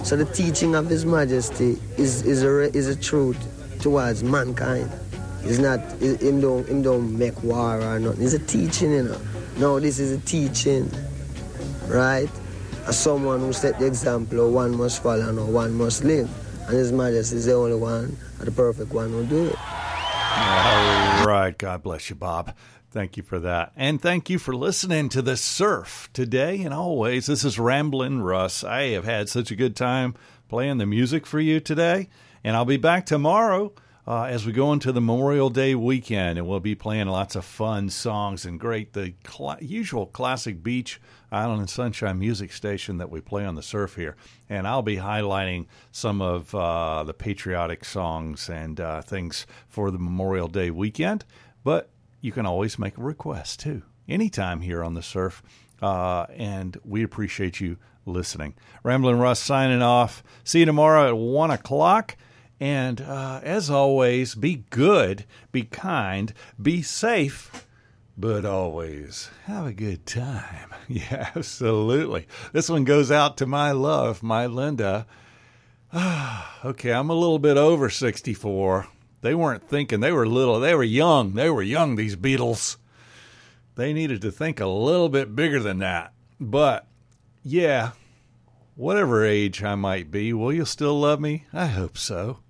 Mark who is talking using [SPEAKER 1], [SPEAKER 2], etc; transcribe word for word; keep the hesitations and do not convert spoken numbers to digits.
[SPEAKER 1] So the teaching of His Majesty is is a, is a truth towards mankind. It's not, him don't, him don't make war or nothing. It's a teaching, you know. No, this is a teaching, right? As someone who set the example, one must follow, no, one must live. And His Majesty is the only one, the perfect one who do it.
[SPEAKER 2] All right. God bless you, Bob. Thank you for that. And thank you for listening to The Surf today and always. This is Ramblin' Russ. I have had such a good time playing the music for you today. And I'll be back tomorrow uh, as we go into the Memorial Day weekend. And we'll be playing lots of fun songs and great, the cl- usual classic beach, island, and sunshine music station that we play on The Surf here. And I'll be highlighting some of uh, the patriotic songs and uh, things for the Memorial Day weekend. But you can always make a request, too, anytime here on The Surf, uh, and we appreciate you listening. Ramblin' Russ signing off. See you tomorrow at one o'clock, and uh, as always, be good, be kind, be safe, but always have a good time. Yeah, absolutely. This one goes out to my love, my Linda. Okay, I'm a little bit over sixty-four. They weren't thinking. They were little. They were young. They were young, these Beatles. They needed to think a little bit bigger than that. But, yeah, whatever age I might be, will you still love me? I hope so.